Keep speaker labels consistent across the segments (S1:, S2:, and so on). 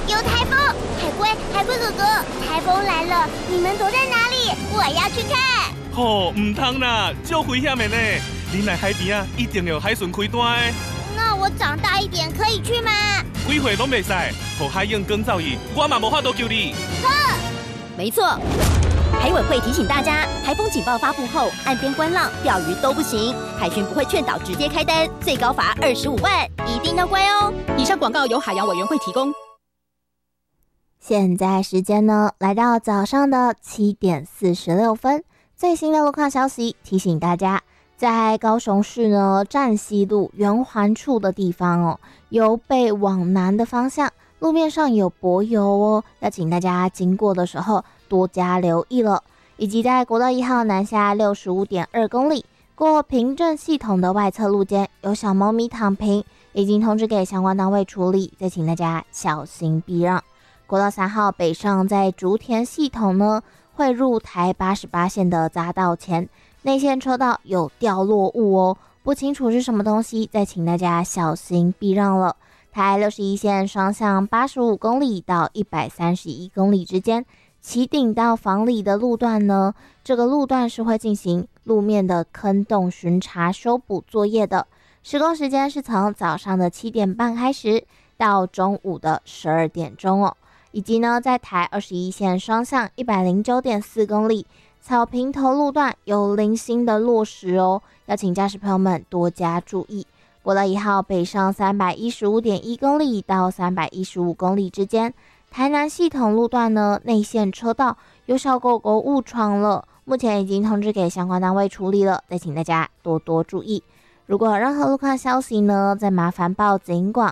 S1: 有台风！海龟哥哥，台风来了，你们躲在哪里？我要去看。
S2: 唔通啦，足危险的呢！你来海边啊，一定要海巡开单的。
S1: 那我长大一点可以去吗？
S2: 几岁拢袂使，和海燕更造诣，我嘛无法度救你。
S3: 没错，海委会提醒大家，台风警报发布后，岸边观浪、钓鱼都不行，海巡不会劝导直接开单，最高罚25万，一定要乖哦。
S4: 以上广告由海洋委员会提供。
S5: 现在时间呢，来到早上的7点46分。最新的路况消息提醒大家，在高雄市呢站西路圆环处的地方哦，由北往南的方向，路面上有柏油哦，要请大家经过的时候多加留意了。以及在国道1号南下65.2公里过平镇系统的外侧路肩有小猫咪躺平，已经通知给相关单位处理，再请大家小心避让。国道3号北上在竹田系统呢，汇入台88线的匝道前，内线车道有掉落物哦，不清楚是什么东西，再请大家小心避让了。台61线双向85公里到131公里之间，旗顶到房里的路段呢，这个路段是会进行路面的坑洞巡查修补作业的，施工时间是从早上的7点半开始到中午的12点钟哦。以及呢，在台21线双向109.4公里草坪头路段有零星的落石哦，要请驾驶朋友们多加注意。国道1号北上315.1公里到315公里之间，台南系统路段呢，内线车道有小狗狗误闯了，目前已经通知给相关单位处理了，再请大家多多注意。如果有任何路况消息呢，再麻烦报警广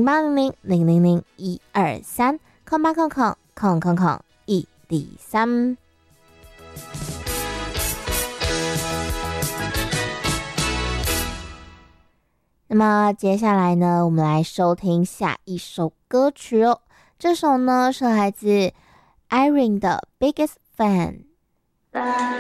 S5: 0800000123。0800000123。那么接下来呢，我们来收听下一首歌曲哦。这首呢是来自 Irene 的 Biggest Fan。